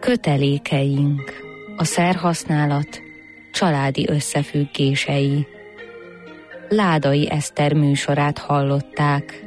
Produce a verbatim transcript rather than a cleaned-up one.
Kötelékeink, a szerhasználat családi összefüggései. Ládai Eszter műsorát hallották.